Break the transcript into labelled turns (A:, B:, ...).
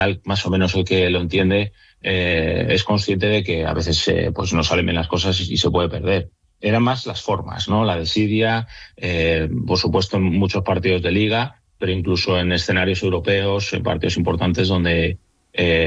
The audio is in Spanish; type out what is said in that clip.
A: más o menos el que lo entiende es consciente de que a veces pues no salen bien las cosas y se puede perder. Eran más las formas, ¿no? La desidia, por supuesto en muchos partidos de liga, pero incluso en escenarios europeos, en partidos importantes donde